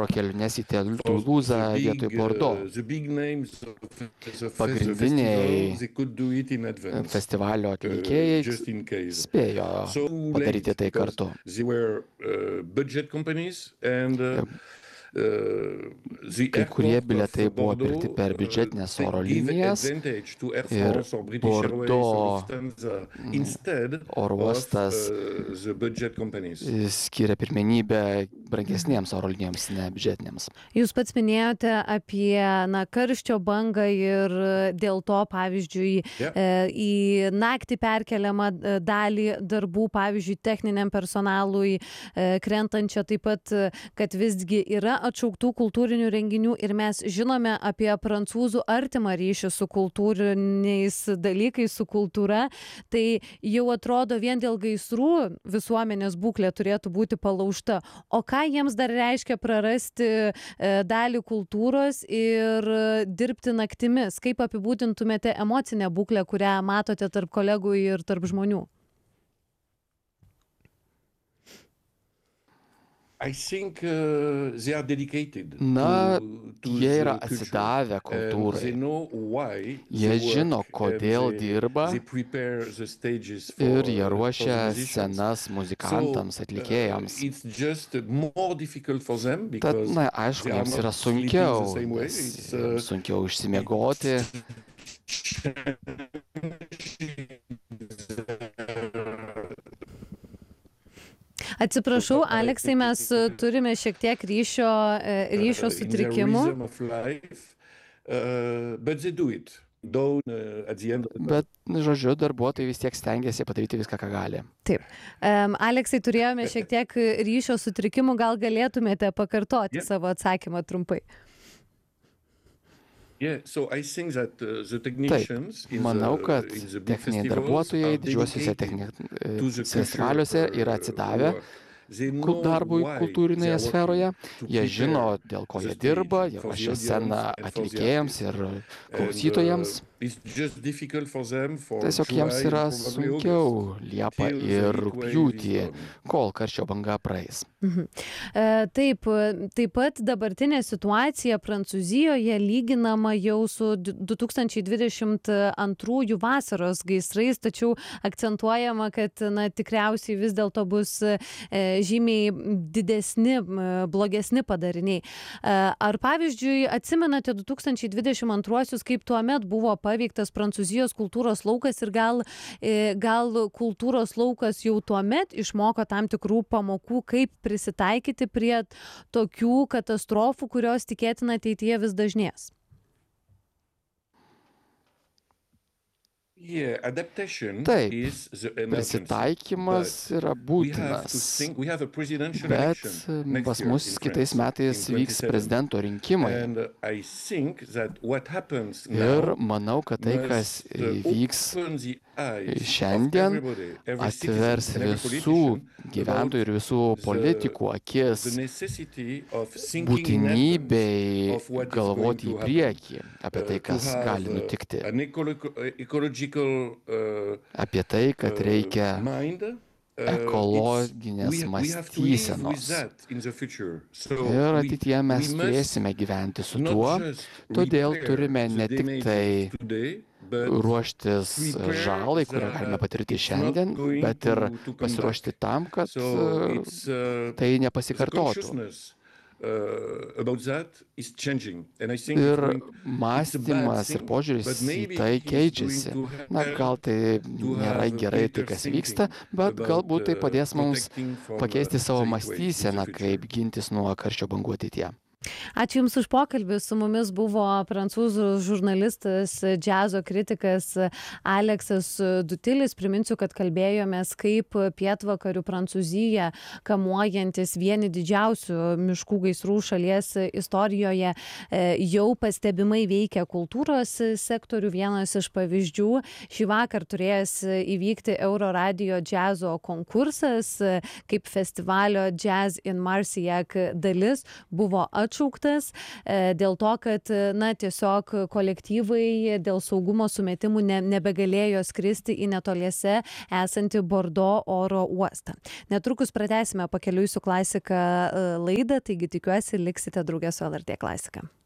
daro keliones į Tulūzą vietoj Bordo. Pagrindiniai festivalio atlikėjai spėjo padaryti tai kartu. Kai kurie bilietai buvo pirkti per biudžetinės oro linijas ir Bordo oro uostas skiria pirmenybę brangesniems oro linijoms, ne biudžetinėms. Jūs pats minėjote apie karščio bangą ir dėl to, pavyzdžiui, į naktį perkeliamą dalį darbų, pavyzdžiui, techniniam personalui krentančią, taip pat, kad visgi yra atšauktų kultūrinių renginių ir mes žinome apie prancūzų artimą ryšį su kultūriniais dalykais, su kultūra, tai jau atrodo vien dėl gaisrų visuomenės būklė turėtų būti palaužta. O ką jiems dar reiškia prarasti dalį kultūros ir dirbti naktimis? Kaip apibūdintumėte emocinę būklę, kurią matote tarp kolegų ir tarp žmonių? Jie yra atsidavę kultūrai. Jie žino, kodėl dirba ir jie ruošia scenas muzikantams, atlikėjams. Tad, aišku, jiems yra sunkiau, nes sunkiau išsimiegoti. Atsiprašau, Aleksai, mes turime šiek tiek ryšio sutrikimų. Bet, žodžiu, darbuotojai vis tiek stengiasi padaryti viską, ką gali. Taip. Aleksai, turėjome šiek tiek ryšio sutrikimų, gal galėtumėte pakartoti savo atsakymą trumpai? Taip, manau, kad techniniai darbuotojai didžiuosiuose festivaliuose yra atsidavę darbui kultūrinėje sferoje. Jie žino, dėl ko jie dirba, jie ruošia sceną atlikėjams ir klausytojams. Tiesiog jiems yra sunkiau Liepą ir rugpjūtį, kol karščio banga praeis. Taip pat dabartinė situacija Prancūzijoje lyginama jau su 2022 vasaros gaisrais, tačiau akcentuojama, kad tikriausiai vis dėlto bus žymiai didesni, blogesni padariniai. Ar pavyzdžiui atsimenate 2022-uosius, kaip tuomet buvo paveiktas Prancūzijos kultūros laukas ir gal kultūros laukas jau tuomet išmoko tam tikrų pamokų, kaip prisitaikyti prie tokių katastrofų, kurios tikėtina ateityje vis dažnės? Taip, prisitaikymas yra būtinas, bet pas mus kitais metais vyks prezidento rinkimai. Ir manau, kad tai, kas vyks šiandien, atvers visų gyventojų ir visų politikų akis būtinybei galvoti į priekį apie tai, kas gali nutikti. Apie tai, kad reikia ekologinės mąstysenos. Ir ateityje mes turėsime gyventi su tuo, todėl turime ne tik tai ruoštis žalai, kurią galime patirti šiandien, bet ir pasiruošti tam, kad tai nepasikartotų. Ir mąstymas ir požiūris į tai keičiasi. Gal tai nėra gerai tai, kas vyksta, bet galbūt tai padės mums pakeisti savo mąstyseną, kaip gintis nuo karščio bangų ateityje. Ačiū Jums už pokalbį. Su mumis buvo prancūzų žurnalistas, džiazo kritikas Aleksas Dutilis. Priminsiu, kad kalbėjomės, kaip pietvakarių Prancūziją kamuojantis vieni didžiausių miškų gaisrų šalies istorijoje jau pastebimai veikia kultūros sektorių. Vienas iš pavyzdžių, šį vakar turėjęs įvykti Euroradio džiazo konkursas, kaip festivalio Jazz in Marcillac dalis buvo atšauktas atšauktas dėl to, kad na, tiesiog kolektyvai dėl saugumo sumetimų nebegalėjo skristi į netoliese esantį Bordo oro uostą. Netrukus pratęsime pakeliui su klasika laidą, taigi tikiuosi liksite drauge su LRT klasika.